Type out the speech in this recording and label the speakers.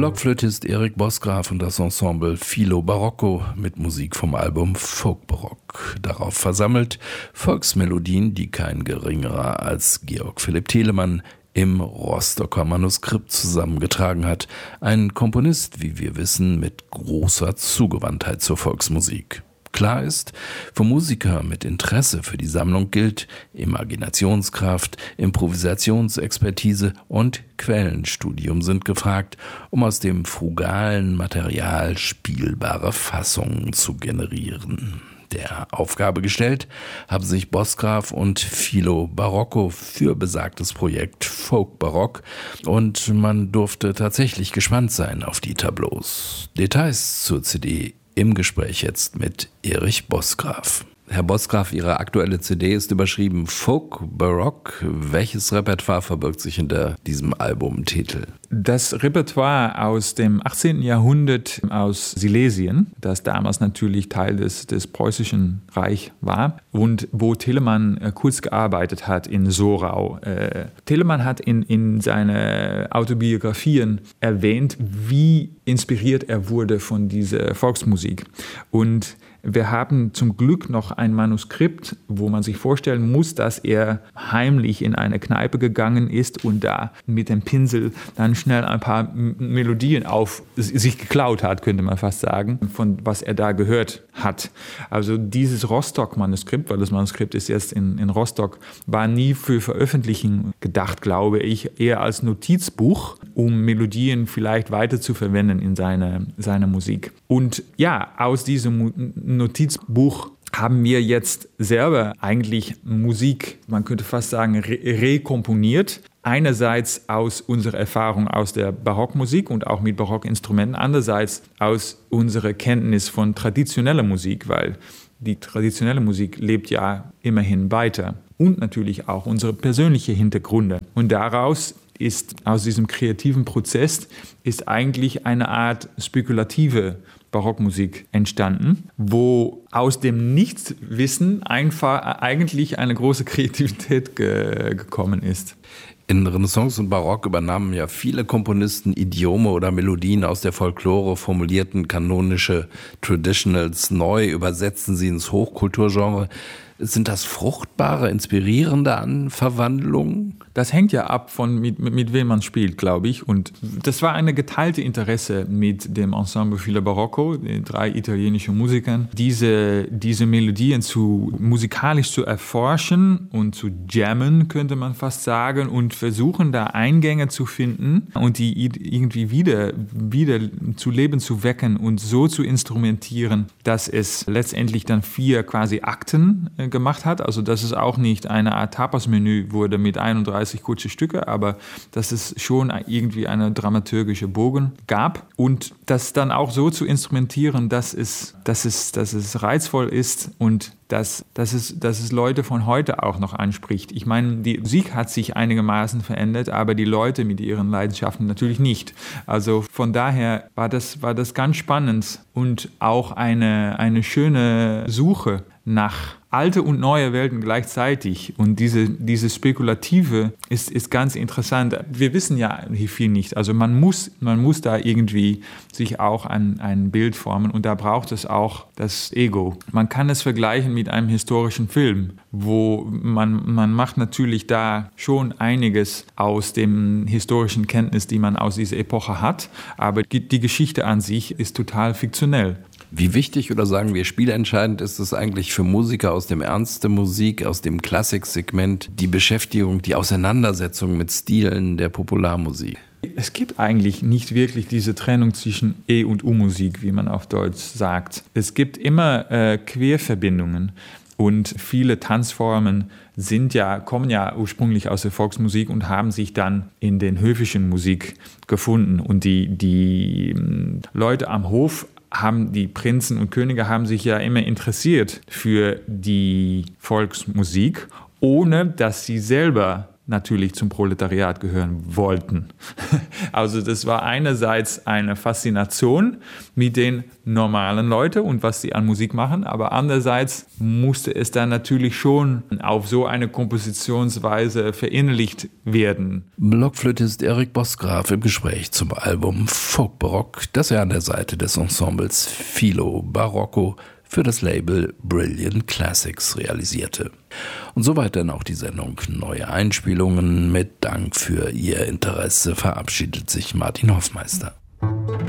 Speaker 1: Blockflötist Erik Bosgraf und das Ensemble Filo Barocco mit Musik vom Album Folk Barock. Darauf versammelt Volksmelodien, die kein geringerer als Georg Philipp Telemann im Rostocker Manuskript zusammengetragen hat. Ein Komponist, wie wir wissen, mit großer Zugewandtheit zur Volksmusik. Klar ist, für Musiker mit Interesse für die Sammlung gilt, Imaginationskraft, Improvisationsexpertise und Quellenstudium sind gefragt, um aus dem frugalen Material spielbare Fassungen zu generieren. Der Aufgabe gestellt haben sich Bosgraf und Filo Barocco für besagtes Projekt Folk Barock und man durfte tatsächlich gespannt sein auf die Tableaus. Details zur CD im Gespräch jetzt mit Erich Bosgraf. Herr Bosgraf, Ihre aktuelle CD ist überschrieben Folk Barock. Welches Repertoire verbirgt sich hinter diesem Albumtitel?
Speaker 2: Das Repertoire aus dem 18. Jahrhundert aus Silesien, das damals natürlich Teil des Preußischen Reich war und wo Telemann kurz gearbeitet hat in Sorau. Telemann hat in seinen Autobiografien erwähnt, wie inspiriert er wurde von dieser Volksmusik. Und wir haben zum Glück noch ein Manuskript, wo man sich vorstellen muss, dass er heimlich in eine Kneipe gegangen ist und da mit dem Pinsel dann schnell ein paar Melodien auf sich geklaut hat, könnte man fast sagen, von was er da gehört hat. Also dieses Rostock-Manuskript, weil das Manuskript ist jetzt in Rostock, war nie für Veröffentlichung gedacht, glaube ich, eher als Notizbuch, um Melodien vielleicht weiter zu verwenden in seiner Musik. Und ja, aus diesem Notizbuch haben wir jetzt selber eigentlich Musik, man könnte fast sagen, rekomponiert. Einerseits aus unserer Erfahrung aus der Barockmusik und auch mit Barockinstrumenten, andererseits aus unserer Kenntnis von traditioneller Musik, weil die traditionelle Musik lebt ja immerhin weiter. Und natürlich auch unsere persönlichen Hintergründe. Und daraus aus diesem kreativen Prozess ist eigentlich eine Art spekulative Barockmusik entstanden, wo aus dem Nichtwissen eigentlich eine große Kreativität gekommen ist.
Speaker 1: In Renaissance und Barock übernahmen ja viele Komponisten Idiome oder Melodien aus der Folklore, formulierten kanonische Traditionals neu, übersetzten sie ins Hochkulturgenre. Sind das fruchtbare, inspirierende Verwandlungen?
Speaker 2: Das hängt ja ab von mit wem man spielt, glaube ich. Und das war eine geteilte Interesse mit dem Ensemble Filo Barocco, den 3 italienischen Musikern, diese Melodien musikalisch zu erforschen und zu jammen, könnte man fast sagen, und versuchen da Eingänge zu finden und die irgendwie wieder zu Leben zu wecken und so zu instrumentieren, dass es letztendlich dann 4 quasi Akten gemacht hat. Also dass es auch nicht eine Art Tapas-Menü wurde mit 31 kurze Stücke, aber dass es schon irgendwie eine dramaturgische Bogen gab und das dann auch so zu instrumentieren, dass es reizvoll ist und dass es Leute von heute auch noch anspricht. Ich meine, die Musik hat sich einigermaßen verändert, aber die Leute mit ihren Leidenschaften natürlich nicht. Also von daher war das ganz spannend und auch eine schöne Suche nach alte und neue Welten gleichzeitig. Und diese Spekulative ist ganz interessant. Wir wissen ja viel nicht. Also man muss da irgendwie sich auch ein Bild formen und da braucht es auch das Ego. Man kann es vergleichen mit einem historischen Film, wo man macht natürlich da schon einiges aus dem historischen Kenntnis, die man aus dieser Epoche hat, aber die Geschichte an sich ist total fiktionell.
Speaker 1: Wie wichtig oder sagen wir spielentscheidend ist es eigentlich für Musiker aus dem Ernst der Musik, aus dem Klassiksegment, die Beschäftigung, die Auseinandersetzung mit Stilen der Popularmusik?
Speaker 2: Es gibt eigentlich nicht wirklich diese Trennung zwischen E- und U-Musik, wie man auf Deutsch sagt. Es gibt immer Querverbindungen. Und viele Tanzformen kommen ja ursprünglich aus der Volksmusik und haben sich dann in den höfischen Musik gefunden. Und die Leute am Hof die Prinzen und Könige haben sich ja immer interessiert für die Volksmusik, ohne dass sie selber natürlich zum Proletariat gehören wollten. Also das war einerseits eine Faszination mit den normalen Leuten und was sie an Musik machen, aber andererseits musste es dann natürlich schon auf so eine Kompositionsweise verinnerlicht werden.
Speaker 1: Blockflötist Erik Bosgraf im Gespräch zum Album Folkbarock, das er an der Seite des Ensembles Filo Barocco für das Label Brilliant Classics realisierte. Und soweit dann auch die Sendung Neue Einspielungen. Mit Dank für Ihr Interesse verabschiedet sich Martin Hoffmeister.